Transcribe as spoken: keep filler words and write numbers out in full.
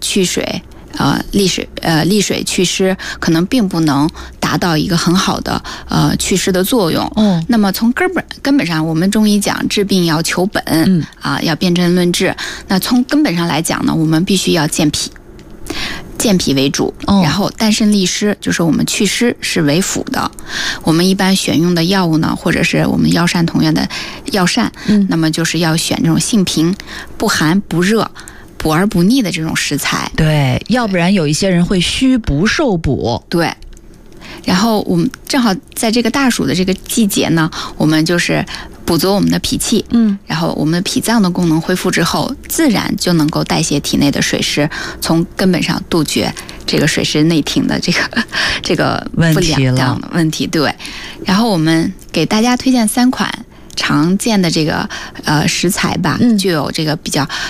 去水。呃，利水呃利水祛湿可能并不能达到一个很好的呃祛湿的作用。 哦， 那么从根本根本上，我们中医讲治病要求本， 嗯啊，要辨证论治。那从根本上来讲呢，我们必须要健脾，健脾为主， 哦、 然后丹参利湿就是我们祛湿是为辅的。我们一般选用的药物呢，或者是我们药膳同源的药膳， 嗯， 那么就是要选这种性平、不寒不热。补而不腻的这种食材， 对，要不然有一些人会虚不受补。 对，然后我们正好在这个大暑的这个季节呢，我们就是补足我们的脾气， 嗯， 然后我们脾脏的功能恢复之后，自然就能够代谢体内的水湿，从根本上杜绝这个水湿内停的这个这个不良量的问题。对，然后我们给大家推荐三款常见的这个呃食材吧， 嗯， 就有这个比较